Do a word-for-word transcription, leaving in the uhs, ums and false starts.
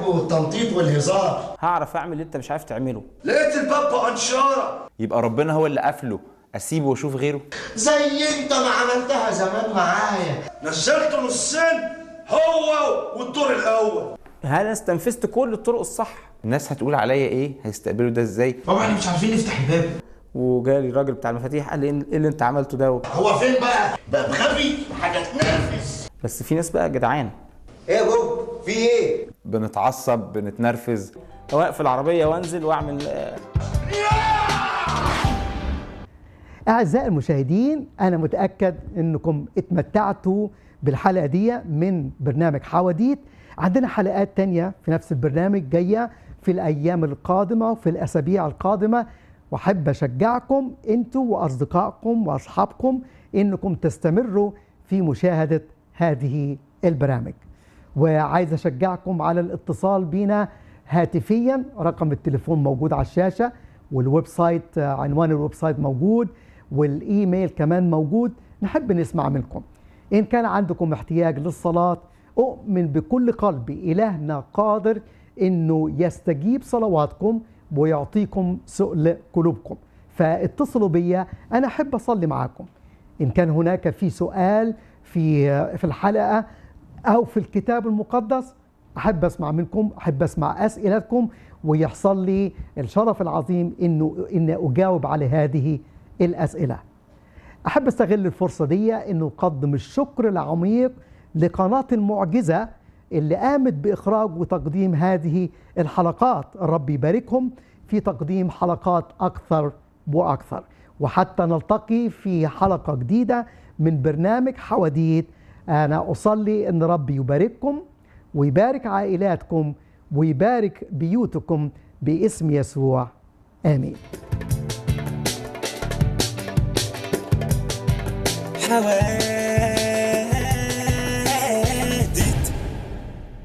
التنطيط والهزار. هعرف اعمل اللي انت مش عارف تعمله. لقيت الباب بقنشاره، يبقى ربنا هو اللي قافله، اسيبه واشوف غيره. زي انت ما عملتها زمان معايا، نزلت نصين هو والدور الاول. هل انا استنفذت كل الطرق الصح؟ الناس هتقول عليا ايه؟ هيستقبلوا ده ازاي؟ طبعا احنا مش عارفين نفتح الباب. وجالي الراجل بتاع المفاتيح قال لي ايه اللي انت عملته ده؟ هو فين بقى؟ بقى غبي حاجه تنرفز. بس في ناس بقى جدعان. ايه يا بوب في ايه؟ بنتعصب، بنتنرفز. اوقف العربيه وانزل واعمل. أعزائي المشاهدين، أنا متأكد أنكم اتمتعتوا بالحلقة دي من برنامج حواديت. عندنا حلقات تانية في نفس البرنامج جاية في الأيام القادمة وفي الأسابيع القادمة، وأحب أشجعكم أنتوا وأصدقائكم وأصحابكم أنكم تستمروا في مشاهدة هذه البرامج. وعايز أشجعكم على الاتصال بنا هاتفيا، رقم التليفون موجود على الشاشة، والويب سايت عنوان الويب سايت موجود، والإيميل كمان موجود. نحب نسمع منكم. إن كان عندكم احتياج للصلاة، أؤمن بكل قلبي إلهنا قادر إنه يستجيب صلواتكم ويعطيكم سؤل قلوبكم. فاتصلوا بيا، أنا أحب أصلي معاكم. إن كان هناك في سؤال في في الحلقة أو في الكتاب المقدس، أحب أسمع منكم، أحب أسمع أسئلتكم، ويحصل لي الشرف العظيم إنه إن أجاوب على هذه الأسئلة. أحب أستغل الفرصة دي إنه أقدم الشكر العميق لقناة المعجزة اللي قامت بإخراج وتقديم هذه الحلقات. الرب يباركهم في تقديم حلقات أكثر وأكثر، وحتى نلتقي في حلقة جديدة من برنامج حواديت. أنا أصلي إن ربي يبارككم ويبارك عائلاتكم ويبارك بيوتكم باسم يسوع، آمين. حواديت.